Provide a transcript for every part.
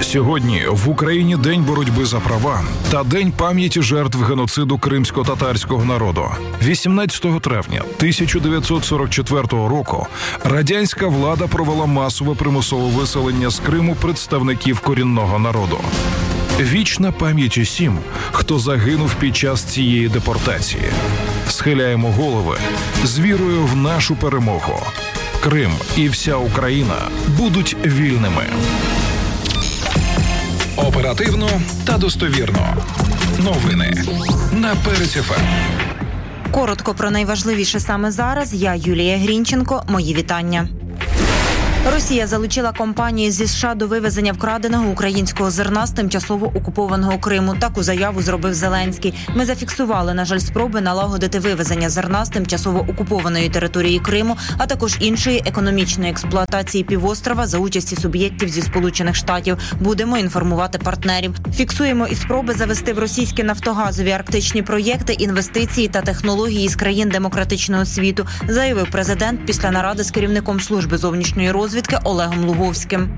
Сьогодні в Україні День боротьби за права та День пам'яті жертв геноциду кримсько-татарського народу. 18 травня 1944 року радянська влада провела масове примусове виселення з Криму представників корінного народу. Вічна пам'ять усім, хто загинув під час цієї депортації. Схиляємо голови з вірою в нашу перемогу. Крим і вся Україна будуть вільними. Оперативно та достовірно. Новини на Перець ФМ. Коротко про найважливіше саме зараз. Я Юлія Грінченко. Мої вітання. Росія залучила компанії зі США до вивезення вкраденого українського зерна з тимчасово окупованого Криму. Таку заяву зробив Зеленський. Ми зафіксували, на жаль, спроби налагодити вивезення зерна з тимчасово окупованої території Криму, а також іншої економічної експлуатації півострова за участі суб'єктів зі Сполучених Штатів. Будемо інформувати партнерів. Фіксуємо і спроби завести в російські нафтогазові арктичні проєкти, інвестиції та технології з країн демократичного світу, заявив президент після наради з керівником служби зовнішньої розвідки Олегом Луговським.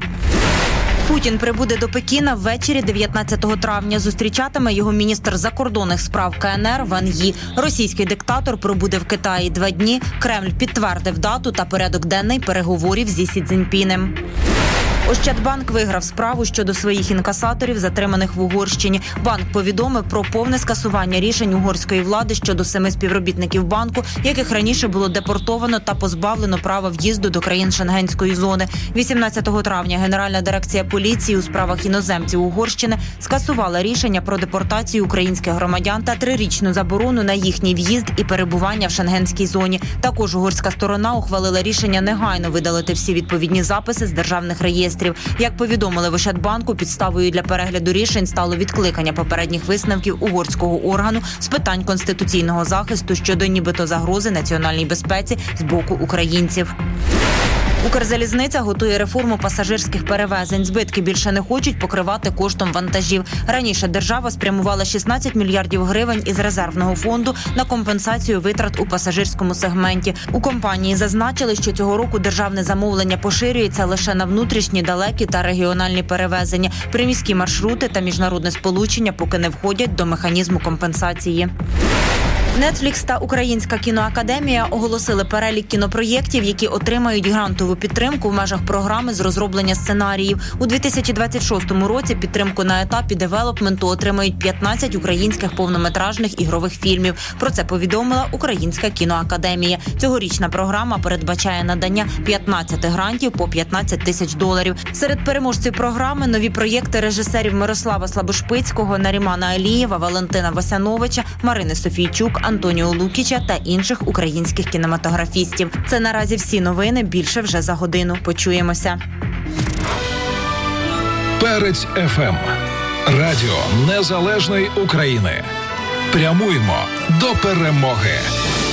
Путін прибуде до Пекіна ввечері 19 травня. Зустрічатиме його міністр закордонних справ КНР Ван Ї. Російський диктатор пробуде в Китаї 2 дні. Кремль підтвердив дату та порядок денний переговорів зі Сі Цзіньпінем. Ощадбанк виграв справу щодо своїх інкасаторів, затриманих в Угорщині. Банк повідомив про повне скасування рішень угорської влади щодо 7 співробітників банку, яких раніше було депортовано та позбавлено права в'їзду до країн Шенгенської зони. 18 травня Генеральна дирекція поліції у справах іноземців Угорщини скасувала рішення про депортацію українських громадян та 3-річну заборону на їхній в'їзд і перебування в Шенгенській зоні. Також угорська сторона ухвалила рішення негайно видалити всі відповідні записи з державних реєстрів. Як повідомили в Ощадбанку, підставою для перегляду рішень стало відкликання попередніх висновків угорського органу з питань конституційного захисту щодо нібито загрози національній безпеці з боку українців. Укрзалізниця готує реформу пасажирських перевезень. Збитки більше не хочуть покривати коштом вантажів. Раніше держава спрямувала 16 мільярдів гривень із резервного фонду на компенсацію витрат у пасажирському сегменті. У компанії зазначили, що цього року державне замовлення поширюється лише на внутрішні, далекі та регіональні перевезення. Приміські маршрути та міжнародне сполучення поки не входять до механізму компенсації. Netflix та Українська кіноакадемія оголосили перелік кінопроєктів, які отримають грантову підтримку в межах програми з розроблення сценаріїв. У 2026 році підтримку на етапі девелопменту отримають 15 українських повнометражних ігрових фільмів. Про це повідомила Українська кіноакадемія. Цьогорічна програма передбачає надання 15 грантів по $15 тисяч. Серед переможців програми нові проєкти режисерів Мирослава Слабошпицького, Нарімана Алієва, Валентина Васяновича, Марини Софійчук, Антоніо Лукіча та інших українських кінематографістів. Це наразі всі новини, більше вже за годину. Почуємося. Перець ФМ. Радіо Незалежної України. Прямуємо до перемоги.